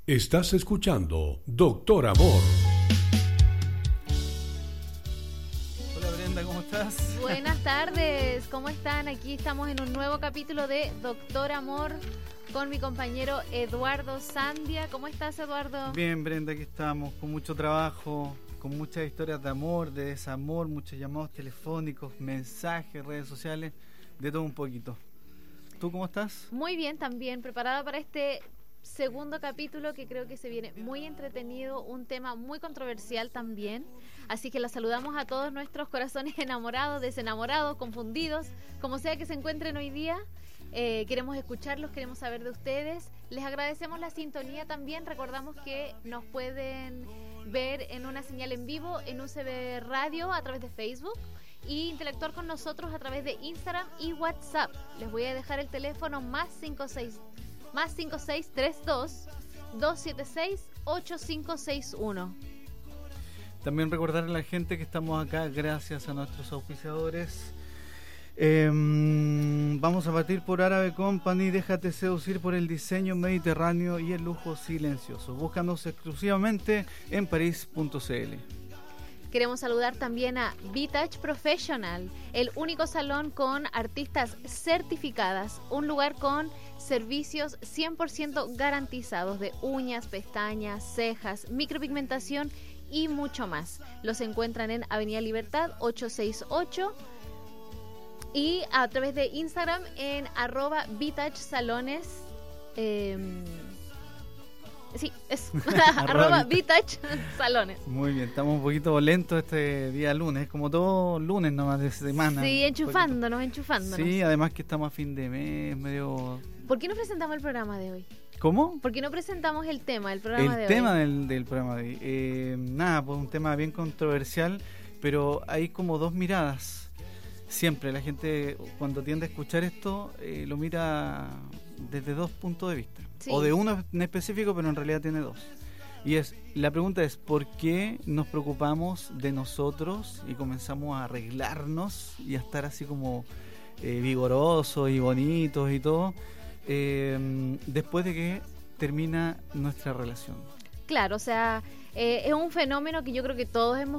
Estás escuchando Doctor Amor. Hola Brenda, ¿cómo estás? Buenas tardes, ¿cómo están? Aquí estamos en un nuevo capítulo de Doctor Amor con mi compañero Eduardo Sandia. ¿Cómo estás, Eduardo? Bien, Brenda, aquí estamos con mucho trabajo, con muchas historias de amor, de desamor, muchos llamados telefónicos, mensajes, redes sociales, de todo un poquito. ¿Tú cómo estás? Muy bien, también preparada para este segundo capítulo que creo que se viene muy entretenido, un tema muy controversial también, así que la saludamos a todos nuestros corazones enamorados, desenamorados, confundidos, como sea que se encuentren hoy día. Queremos escucharlos, queremos saber de ustedes, les agradecemos la sintonía también. Recordamos que nos pueden ver en una señal en vivo en UCB Radio a través de Facebook y interactuar con nosotros a través de Instagram y WhatsApp. Les voy a dejar el teléfono más 5632-276-8561. También recordar a la gente que estamos acá gracias a nuestros auspiciadores. Vamos a partir por Árabe Company. Déjate seducir por el diseño mediterráneo y el lujo silencioso. Búscanos exclusivamente en paris.cl. Queremos saludar también a Vitach Professional, el único salón con artistas certificadas, un lugar con servicios 100% garantizados de uñas, pestañas, cejas, micropigmentación y mucho más. Los encuentran en Avenida Libertad 868 y a través de Instagram en @vitachsalones. Sí, es @Vitach Salones. Muy bien, estamos un poquito lentos este día lunes, como todo lunes nomás de semana. Sí, enchufándonos. Sí, además que estamos a fin de mes, medio... ¿Por qué no presentamos el programa de hoy? ¿Cómo? ¿Por qué no presentamos el tema del programa de hoy? El tema del programa de hoy. Nada, pues un tema bien controversial, pero hay como dos miradas. Siempre la gente cuando tiende a escuchar esto lo mira desde dos puntos de vista. Sí. O de uno en específico, pero en realidad tiene dos. Y la pregunta es, ¿por qué nos preocupamos de nosotros y comenzamos a arreglarnos y a estar así como vigorosos y bonitos y todo después de que termina nuestra relación? Claro, o sea, es un fenómeno que yo creo que todos hemos